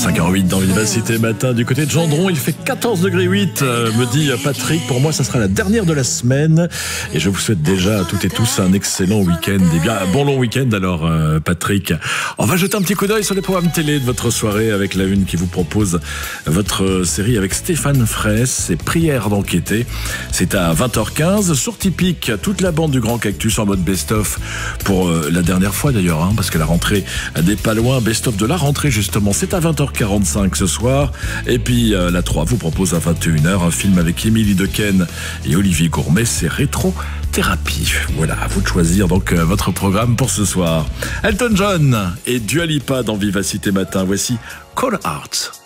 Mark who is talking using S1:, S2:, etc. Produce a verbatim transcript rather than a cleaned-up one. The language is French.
S1: cinq heures huit dans Vivacité Matin. Du côté de Gendron, il fait quatorze degrés huit, euh, me dit Patrick. Pour moi, ça sera la dernière de la semaine. Et je vous souhaite déjà à toutes et tous un excellent week-end. Et bien, un bon long week-end alors, euh, Patrick. On va jeter un petit coup d'œil sur les programmes télé de votre soirée avec la une qui vous propose votre série avec Stéphane Fraisse et Prière d'enquêter. C'est à vingt heures quinze. Sur Tipeee, toute la bande du Grand Cactus en mode best-of pour euh, la dernière fois d'ailleurs, hein, parce que la rentrée des pas loin, best-of de la rentrée justement. C'est à vingt heures quarante-cinq ce soir. Et puis euh, la trois vous propose à vingt et une heures un film avec Émilie Dequesne et Olivier Gourmet, c'est Rétro Thérapie. Voilà, à vous de choisir donc euh, votre programme pour ce soir. Elton John et Dua Lipa dans Vivacité Matin. Voici Call Out.